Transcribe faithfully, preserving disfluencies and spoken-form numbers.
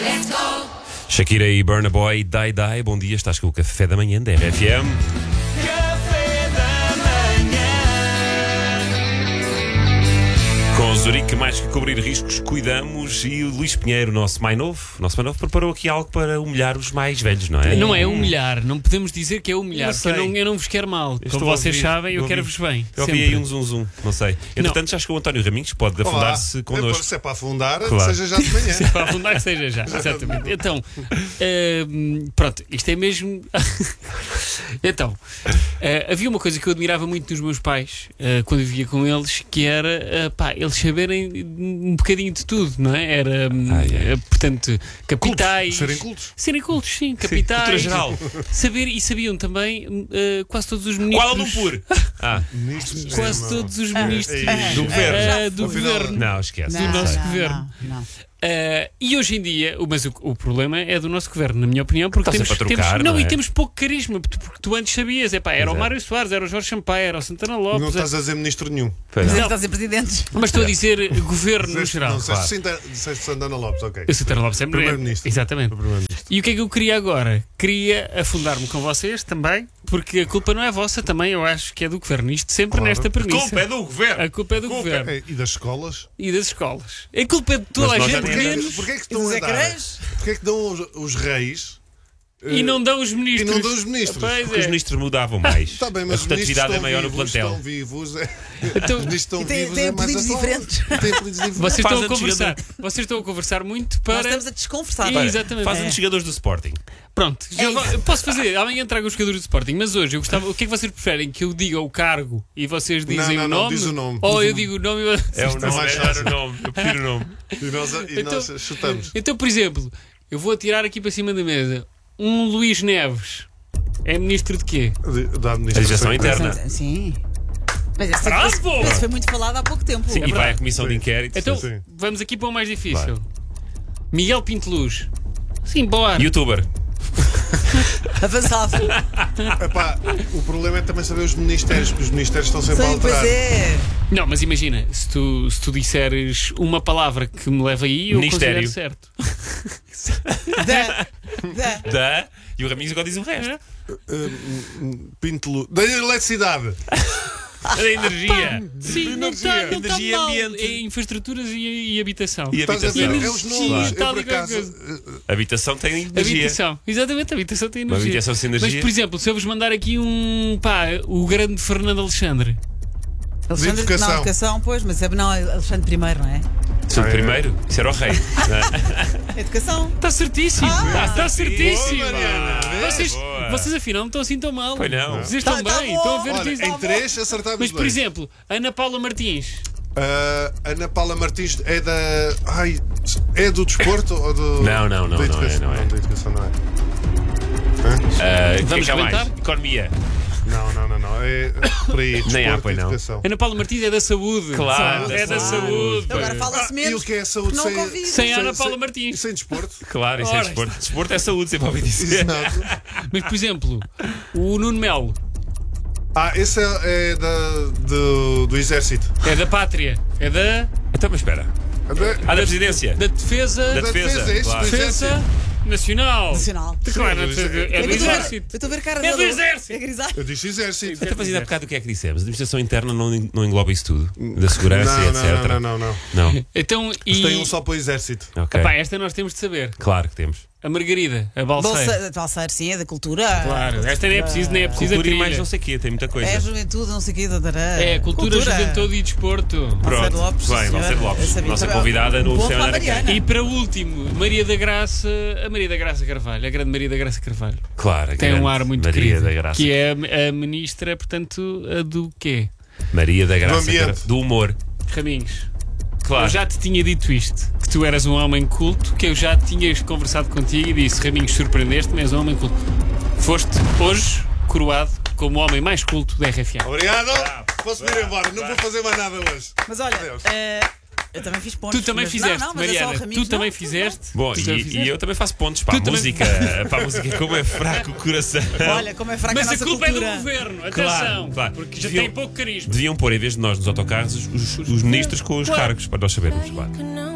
Shakira e Burna Boy, Die Die. Bom dia, estás com o Café da Manhã da R F M. Café da Manhã. Com Zurique, mais que cobrir riscos, cuidamos. E o Luís Pinheiro, nosso mais novo, nosso mais novo, preparou aqui algo para humilhar os mais velhos, não é? Não é humilhar, não podemos dizer que é humilhar, Eu porque eu sei. não, eu não vos quero mal. Eu Como estou a vocês ouvir, sabem, eu ouvi. quero-vos bem. Eu ouvi sempre. aí um zum zum, não sei. Entretanto, já chegou o António Raminhos, pode afundar-se Olá. connosco. Se é para afundar, Claro. seja já de manhã. Para afundar que seja já, exatamente. Então, hum, pronto, isto é mesmo. Então, eh, havia uma coisa que eu admirava muito nos meus pais, eh, quando vivia com eles, que era eh, pá, eles saberem um bocadinho de tudo, não é? Era, hum, Ah, é. eh, portanto, capitais. Serem cultos. Serem cultos, sim, capitais. cultura geral. Saber, e sabiam também eh, quase todos os ministros. Kuala Lumpur. Ah, Ministros, Quase é, todos os Ah, ministros é, do governo. eh, do Afinal, governo. não, esquece. do nosso não, governo. Não, não. Uh, e hoje em dia, o- mas o, o problema é do nosso governo, na minha opinião, porque Está temos, sempre a trocar, temos- não, não é? e temos pouco carisma, porque tu, porque tu antes sabias, epá, era Pois o é. Mário Soares, era o Jorge Sampaio, era o Santana Não Lopes, estás a dizer ministro nenhum. Pois Mas não. ele está a ser presidentes. mas estou a dizer governo no Disseste- geral. Não, disseste Sinta- disseste Santana Lopes, ok. O Santana Lopes é Primeiro-ministro. Exatamente. Primeiro-ministro. E o que é que eu queria agora? Queria afundar-me com vocês também, porque a culpa não é vossa também, eu acho que é do governo. Isto sempre Claro. nesta A premissa. culpa é do governo. A culpa é do Culpa governo É, e das escolas? e das escolas. A culpa é de toda Mas a nós já gente, temos- menos. Porquê é que E estão dos a dar? ecrãs? Porquê é que dão os, os reis E não dão os ministros. e não dão os ministros? Pois Porque os é. ministros mudavam mais. Está bem, a mas os ministros rotatividade estão é maior no vivos, plantel. estão vivos. É. Então, Os ministros estão E têm- vivos. têm é mais apelidos atual. diferentes. Têm apelidos diferentes. Vocês Faz estão, a antes conversar, vocês estão a conversar muito Nós para. estamos a desconversar. Ih, exatamente. Fazem os jogadores do Sporting. Pronto, já É vou- isso. posso fazer. Amanhã trago os jogadores do Sporting, mas hoje eu gostava. O que é que vocês preferem? Que eu diga o cargo e vocês dizem não, o não, nome? diz o nome. Ou Diz eu o digo o nome e vocês É o estão- nome, mais é dar fácil. o nome. Eu prefiro o nome. E nós, e Então- nós chutamos. Então, por exemplo, eu vou atirar aqui para cima da mesa. Um Luís Neves é ministro de quê? Da Legislação administração interna. Sim. Mas esse, Bravo! esse, esse foi muito falado há pouco tempo. Sim, e vai verdade. à comissão de Sim. inquérito. Então, sim. vamos aqui para o mais difícil. Vai. Miguel Pinteluz. Sim, bora. Youtuber. Avançado. Epá, o problema é também saber os ministérios, porque os ministérios estão sempre a Sim, pois alterar. é. Não, mas imagina, se tu, se tu disseres uma palavra que me leva aí, eu Ministério. considero certo. Da, da. Da. E o Raminhos agora diz o resto. Pintelo. Da eletricidade. Da energia. Sim, não energia. está não tá Energia e mal. ambiente. É infraestruturas e, e habitação. E Estás a ver? habitação. É os Sim, nomes. está Eu, por ali qualquer acaso, coisa. eh, A habitação tem energia. Habitação. Exatamente, a habitação tem Uma energia. habitação sem energia. Mas, por exemplo, se eu vos mandar aqui um. Pá, o grande Fernando Alexandre. Alexandre, educação. Não, educação, pois, mas é não, Alexandre primeiro, não é? Sou o Ah, é. primeiro. Isso era o rei. Educação. Está certíssimo. Está certíssimo. Boa, Mariana. Vocês, Boa. vocês afinal não estão assim tão mal. Pois não. Vocês estão Tá- tá bem. bom. Estão a ver Olha, disso. em três acertámos Mas, por bem. exemplo, Ana Paula Martins. Ah, Ana Paula Martins é da. Ai, é do desporto ou do. Não, não, não, da não é, educação? não é. da educação não é. Ah, o que é Vamos que há mais? comentar? Economia. Não, não, não, não. É por aí. Nem desporto há, e pois não. educação. Ana Paula Martins é da saúde. Claro, É da da saúde. Então agora fala-se Ah, e menos. o que é a saúde Não sem, convido. Sem Ana Paula sem- Martins. E sem desporto? Claro, isso é Ora, desporto. Desporto é saúde, sempre ouvi dizer. Exato. Mas, por exemplo, o Nuno Melo Ah, esse é, é da, do, do exército. é da pátria. É da, Então, mas espera. É da, Ah, da presidência. da defesa. Da da defesa, defesa, é isso, claro. do defesa exército. nacional. Nacional. Claro, Sim, é do do exército. Eu estou a ver- exército. eu estou a ver cara É do dele. exército. É grisado. Eu disse exército. Então, mas ainda há bocado o que é que dissemos? A administração interna não, não engloba isso tudo? Da segurança Não, e não, etcétera. não, não, não, não. Não. Então, Mas e. tem um só para o exército. Ok. Epá, esta nós temos de saber. Claro que temos. A Margarida, a Balseira. Bolsa, Balseiro, sim, é da cultura. Claro, esta nem é preciso, nem é preciso a Cultura e trilha. mais não sei o quê, tem muita coisa. É a juventude, não sei o quê. Dará. É, cultura, juventude e desporto. Pronto. Balseiro Lopes, Bem, senhora. Balseiro Lopes, Eu sabia nossa também. convidada no Um ponto Céu para a Ana Quem. Mariana. E para último, Maria da Graça, a Maria da Graça Carvalho, a grande Maria da Graça Carvalho. Claro, a Tem grande um ar muito Maria querido. da Graça. Que é a, a ministra, portanto, a do quê? Maria da Graça. ambiente. Car- Do humor. Raminhos. Claro. Eu já te tinha dito isto, que tu eras um homem culto, que eu já tinhas conversado contigo e disse, Raminhos, surpreendeste-me, és um homem culto. Foste hoje coroado como o homem mais culto da R F A. Obrigado. Posso ir embora, não vou fazer mais nada hoje. Mas olha, Adeus. eh, eu também fiz pontos. Tu também mas- fizeste, não, não, mas é só Mariana. Raminhos, Tu também não, fizeste. Bom, Tu também e, fizeste. e eu também faço pontos para a Tu também- música. Para a música, como é fraco o coração. não. Olha, como é fraca Mas a a nossa culpa cultura. é do governo, atenção. Claro, claro. Porque já Deviam- tem pouco carisma. Deviam pôr, em vez de nós nos autocarros, os, os ministros com os Claro. cargos, para nós sabermos. Claro. Can